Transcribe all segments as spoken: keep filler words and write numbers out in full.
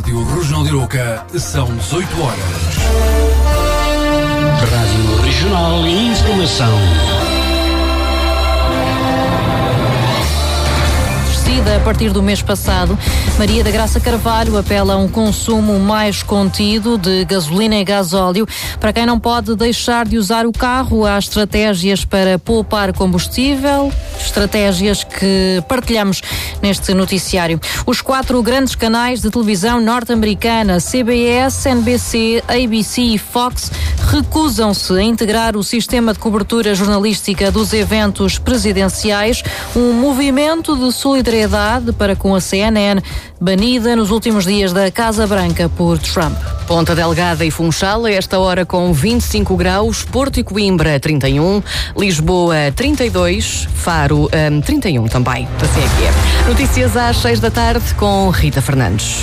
Rádio Regional de Arouca, são dezoito horas. Rádio Regional e Informação. A partir do mês passado, Maria da Graça Carvalho apela a um consumo mais contido de gasolina e gasóleo. Para quem não pode deixar de usar o carro, há estratégias para poupar combustível, estratégias que partilhamos neste noticiário. Os quatro grandes canais de televisão norte-americana, C B S, N B C, A B C e Fox, recusam-se a integrar o sistema de cobertura jornalística dos eventos presidenciais, um movimento de solidariedade para com a C N N, banida nos últimos dias da Casa Branca por Trump. Ponta Delgada e Funchal, a esta hora com vinte e cinco graus, Porto e Coimbra trinta e um, Lisboa trinta e dois, Faro um, trinta e um também. Assim é que é. Notícias às seis da tarde com Rita Fernandes.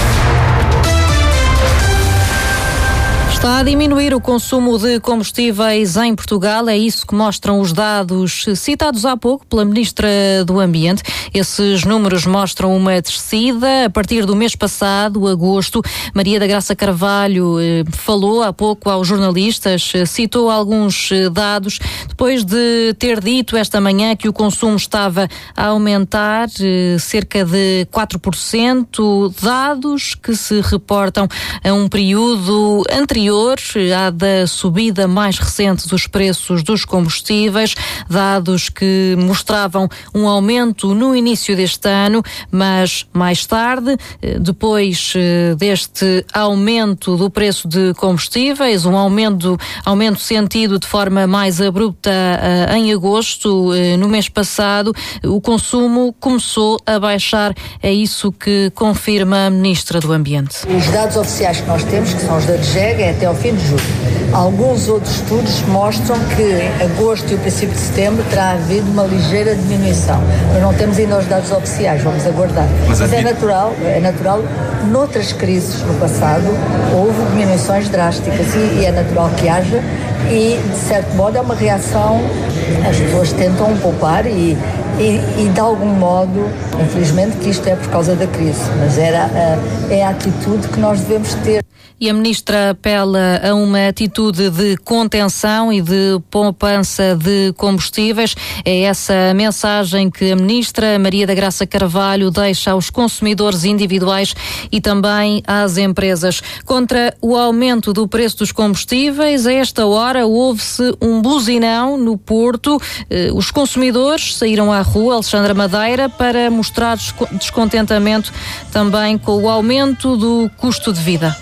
Está a diminuir o consumo de combustíveis em Portugal, é isso que mostram os dados citados há pouco pela Ministra do Ambiente. Esses números mostram uma descida. A partir do mês passado, agosto, Maria da Graça Carvalho eh, falou há pouco aos jornalistas, eh, citou alguns eh, dados, depois de ter dito esta manhã que o consumo estava a aumentar eh, cerca de quatro por cento, dados que se reportam a um período anterior à da subida mais recente dos preços dos combustíveis, dados que mostravam um aumento no início deste ano, mas mais tarde, depois deste aumento do preço de combustíveis, um aumento, aumento sentido de forma mais abrupta em agosto, no mês passado, o consumo começou a baixar. É isso que confirma a Ministra do Ambiente. Os dados oficiais que nós temos, que são os da D G E G, é até ao fim de julho. Alguns outros estudos mostram que em agosto e o princípio de setembro terá havido uma ligeira diminuição. Mas não temos ainda os dados oficiais, vamos aguardar. Mas, Mas é natural, é natural, noutras crises no passado, houve diminuições drásticas e, e é natural que haja e, de certo modo, é uma reação, as pessoas tentam poupar e E, e de algum modo, infelizmente, que isto é por causa da crise, mas era, é a atitude que nós devemos ter. E a Ministra apela a uma atitude de contenção e de poupança de combustíveis. É essa a mensagem que a Ministra Maria da Graça Carvalho deixa aos consumidores individuais e também às empresas. Contra o aumento do preço dos combustíveis, a esta hora houve-se um buzinão no Porto. Os consumidores saíram à rua, Alexandra Madeira, para mostrar descontentamento também com o aumento do custo de vida.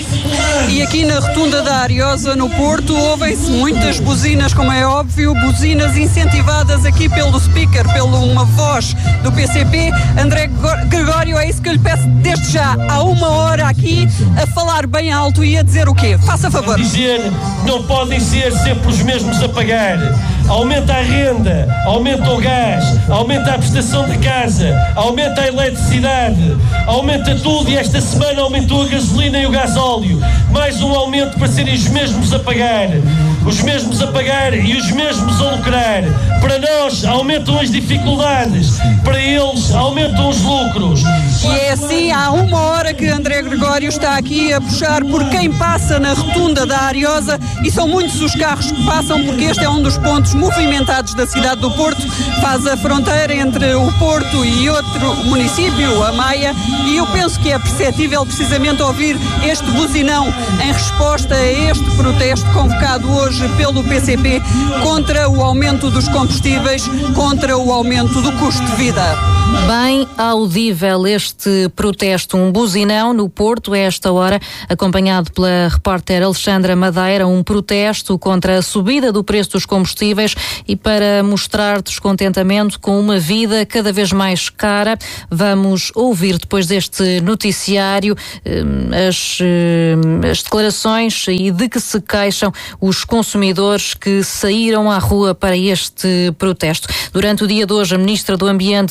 E aqui na rotunda da Ariosa, no Porto, ouvem-se muitas buzinas, como é óbvio, buzinas incentivadas aqui pelo speaker, pela uma voz do P C P. André Gregório, é isso que eu lhe peço desde já, há uma hora aqui, a falar bem alto e a dizer o quê? Faça favor. Dizer, não podem ser sempre os mesmos a pagar. Aumenta a renda, aumenta o gás, aumenta a prestação de casa, aumenta a eletricidade, aumenta tudo e esta semana aumentou a gasolina e o gasóleo. Mais um aumento para serem os mesmos a pagar. Os mesmos a pagar e os mesmos a lucrar. Para nós aumentam as dificuldades, para eles aumentam os lucros. E é assim, há uma hora que André Gregório está aqui a puxar por quem passa na rotunda da Ariosa e são muitos os carros que passam porque este é um dos pontos movimentados da cidade do Porto, faz a fronteira entre o Porto e outro município, a Maia, e eu penso que é perceptível precisamente ouvir este buzinão em resposta a este protesto convocado hoje pelo P C P contra o aumento dos combustíveis, contra o aumento do custo de vida. Bem audível este protesto, um buzinão no Porto a esta hora, acompanhado pela repórter Alexandra Madeira, um protesto contra a subida do preço dos combustíveis e para mostrar descontentamento com uma vida cada vez mais cara. Vamos ouvir depois deste noticiário as, as declarações e de que se queixam os consumidores que saíram à rua para este protesto. Durante o dia de hoje, a Ministra do Ambiente pediu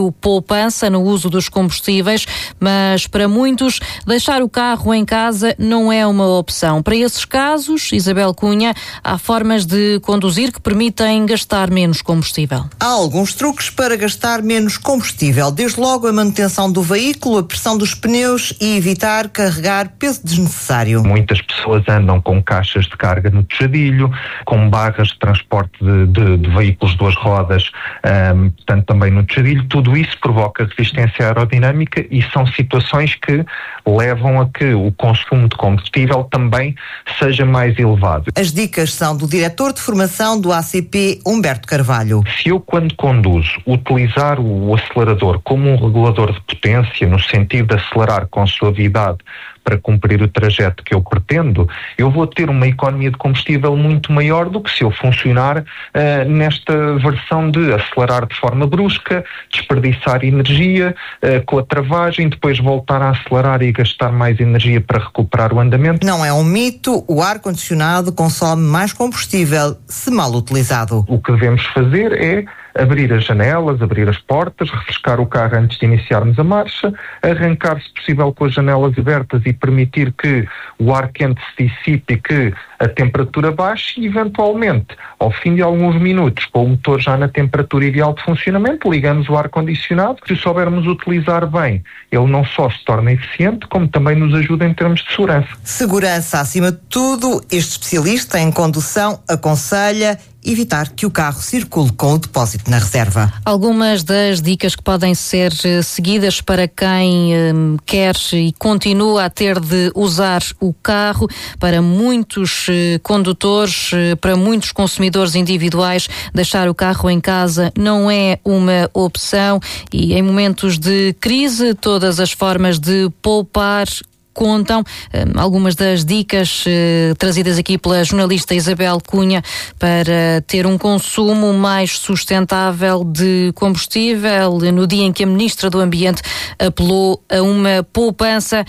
necessário poupança no uso dos combustíveis, mas para muitos deixar o carro em casa não é uma opção. Para esses casos, Isabel Cunha, há formas de conduzir que permitem gastar menos combustível. Há alguns truques para gastar menos combustível, desde logo a manutenção do veículo, a pressão dos pneus e evitar carregar peso desnecessário. Muitas pessoas andam com caixas de carga no tejadilho, com barras de transporte de, de, de veículos de duas rodas, um, portanto também no tejadilho. Tudo isso provoca resistência aerodinâmica e são situações que levam a que o consumo de combustível também seja mais elevado. As dicas são do diretor de formação do A C P, Humberto Carvalho. Se eu, quando conduzo, utilizar o acelerador como um regulador de potência, no sentido de acelerar com suavidade para cumprir o trajeto que eu pretendo, eu vou ter uma economia de combustível muito maior do que se eu funcionar uh, nesta versão de acelerar de forma brusca, desperdiçar energia uh, com a travagem, depois voltar a acelerar e gastar mais energia para recuperar o andamento. Não é um mito, o ar-condicionado consome mais combustível se mal utilizado. O que devemos fazer é abrir as janelas, abrir as portas, refrescar o carro antes de iniciarmos a marcha, arrancar, se possível, com as janelas abertas e permitir que o ar quente se dissipe e que a temperatura baixe e, eventualmente, ao fim de alguns minutos, com o motor já na temperatura ideal de funcionamento, ligamos o ar-condicionado. Se o soubermos utilizar bem, ele não só se torna eficiente, como também nos ajuda em termos de segurança. Segurança acima de tudo. Este especialista em condução aconselha evitar que o carro circule com o depósito na reserva. Algumas das dicas que podem ser seguidas para quem hum, quer e continua a ter de usar o carro. Para muitos eh, condutores, eh, para muitos consumidores individuais, deixar o carro em casa não é uma opção e em momentos de crise todas as formas de poupar contam. Um, algumas das dicas uh, trazidas aqui pela jornalista Isabel Cunha para ter um consumo mais sustentável de combustível no dia em que a Ministra do Ambiente apelou a uma poupança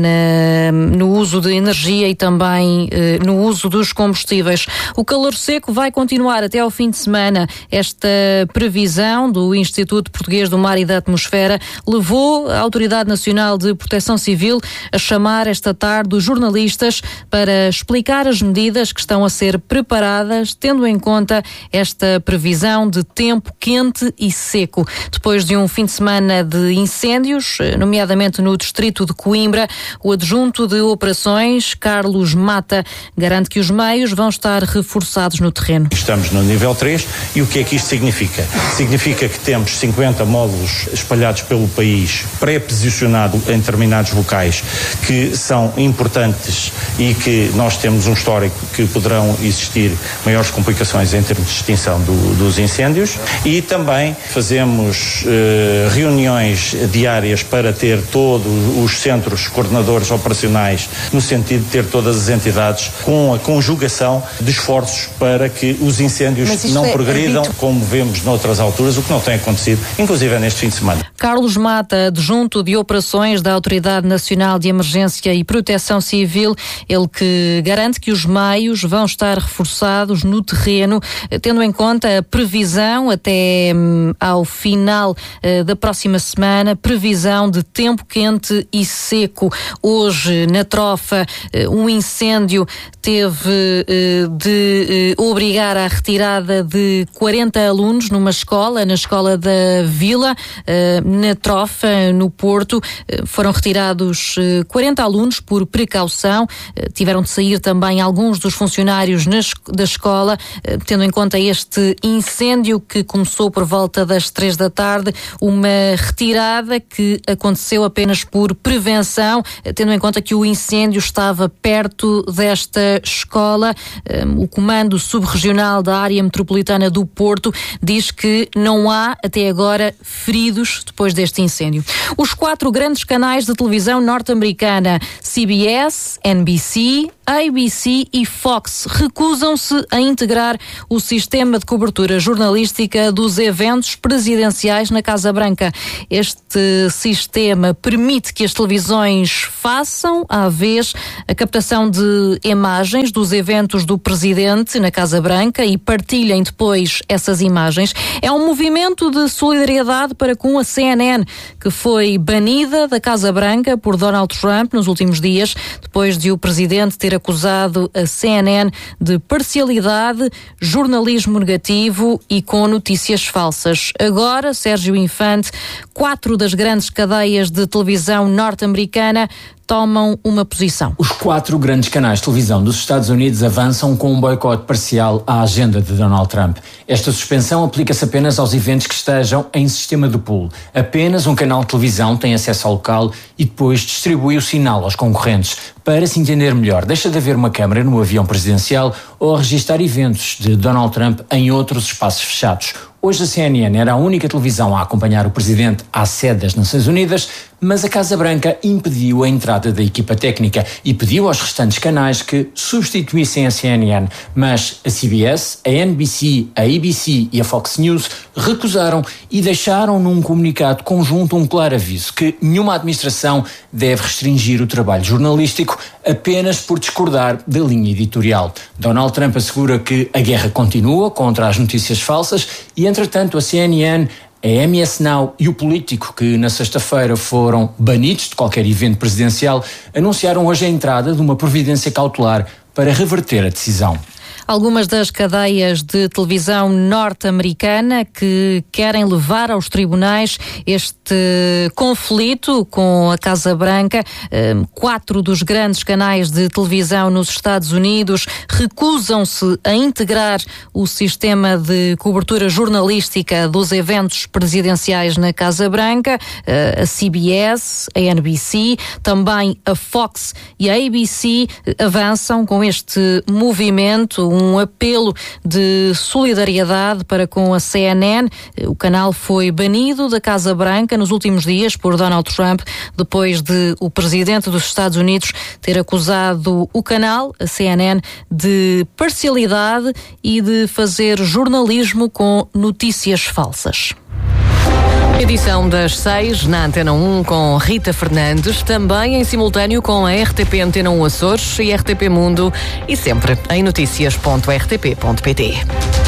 na, no uso de energia e também uh, no uso dos combustíveis. O calor seco vai continuar até ao fim de semana. Esta previsão do Instituto Português do Mar e da Atmosfera levou a Autoridade Nacional de Proteção Civil a chamar esta tarde os jornalistas para explicar as medidas que estão a ser preparadas, tendo em conta esta previsão de tempo quente e seco. Depois de um fim de semana de incêndios, nomeadamente no distrito de Coimbra, o adjunto de operações, Carlos Mata, garante que os meios vão estar reforçados no terreno. Estamos no nível três e o que é que isto significa? Significa que temos cinquenta módulos espalhados pelo país, pré-posicionado em determinados locais, que são importantes e que nós temos um histórico que poderão existir maiores complicações em termos de extinção do, dos incêndios, e também fazemos eh, reuniões diárias para ter todos os centros coordenadores operacionais, no sentido de ter todas as entidades com a conjugação de esforços para que os incêndios não é progridam é como vemos noutras alturas, o que não tem acontecido, inclusive neste fim de semana. Carlos Mata, adjunto de operações da Autoridade Nacional de Emergência e Proteção Civil, ele que garante que os meios vão estar reforçados no terreno, tendo em conta a previsão até hum, ao final uh, da próxima semana, previsão de tempo quente e seco. Hoje, na Trofa, uh, um incêndio teve uh, de uh, obrigar à retirada de quarenta alunos numa escola, na escola da Vila, uh, na Trofa, no Porto. Uh, foram retirados uh, quarenta alunos por precaução. Uh, tiveram de sair também alguns dos funcionários na, da escola, uh, tendo em conta este incêndio que começou por volta das três da tarde, uma retirada que aconteceu apenas por prevenção, uh, tendo em conta que o incêndio estava perto desta escola. Um, o Comando Subregional da Área Metropolitana do Porto diz que não há até agora feridos depois deste incêndio. Os quatro grandes canais de televisão norte-americanos norte-americana C B S, N B C, A B C e Fox recusam-se a integrar o sistema de cobertura jornalística dos eventos presidenciais na Casa Branca. Este sistema permite que as televisões façam, à vez, a captação de imagens dos eventos do presidente na Casa Branca e partilhem depois essas imagens. É um movimento de solidariedade para com a C N N, que foi banida da Casa Branca por Donald Trump nos últimos dias, depois de o presidente ter acusado a C N N de parcialidade, jornalismo negativo e com notícias falsas. Agora, Sérgio Infante, quatro das grandes cadeias de televisão norte-americana tomam uma posição. Os quatro grandes canais de televisão dos Estados Unidos avançam com um boicote parcial à agenda de Donald Trump. Esta suspensão aplica-se apenas aos eventos que estejam em sistema de pool. Apenas um canal de televisão tem acesso ao local e depois distribui o sinal aos concorrentes. Para se entender melhor, deixa de haver uma câmara no avião presidencial ou a registrar eventos de Donald Trump em outros espaços fechados. Hoje a C N N era a única televisão a acompanhar o presidente à sede das Nações Unidas, mas a Casa Branca impediu a entrada da equipa técnica e pediu aos restantes canais que substituíssem a C N N. Mas a C B S, a N B C, a A B C e a Fox News recusaram e deixaram num comunicado conjunto um claro aviso que nenhuma administração deve restringir o trabalho jornalístico apenas por discordar da linha editorial. Donald Trump assegura que a guerra continua contra as notícias falsas e, entretanto, a C N N, a M S Now e o Político, que na sexta-feira foram banidos de qualquer evento presidencial, anunciaram hoje a entrada de uma providência cautelar para reverter a decisão. Algumas das cadeias de televisão norte-americana que querem levar aos tribunais este conflito com a Casa Branca. Quatro dos grandes canais de televisão nos Estados Unidos recusam-se a integrar o sistema de cobertura jornalística dos eventos presidenciais na Casa Branca. A C B S, a N B C, também a Fox e a A B C avançam com este movimento, um apelo de solidariedade para com a C N N. O canal foi banido da Casa Branca nos últimos dias por Donald Trump, depois de o presidente dos Estados Unidos ter acusado o canal, a C N N, de parcialidade e de fazer jornalismo com notícias falsas. Edição das seis na Antena um com Rita Fernandes, também em simultâneo com a R T P Antena um Açores e R T P Mundo e sempre em notícias ponto r t p ponto p t.